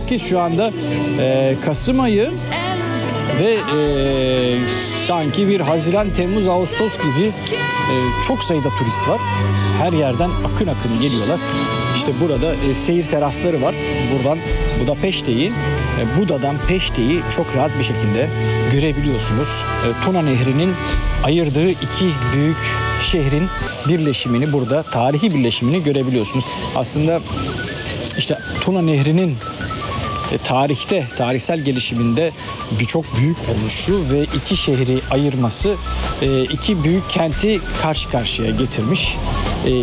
ki şu anda Kasım ayı ve sanki bir Haziran, Temmuz, Ağustos gibi çok sayıda turist var. Her yerden akın akın geliyorlar. İşte burada seyir terasları var. Buradan Budapeşte'yi, Buda'dan Peşte'yi çok rahat bir şekilde görebiliyorsunuz. Tuna Nehri'nin ayırdığı iki büyük şehrin birleşimini burada, tarihi birleşimini görebiliyorsunuz. Aslında işte Tuna Nehri'nin tarihsel gelişiminde birçok büyük oluşu ve iki şehri ayırması iki büyük kenti karşı karşıya getirmiş.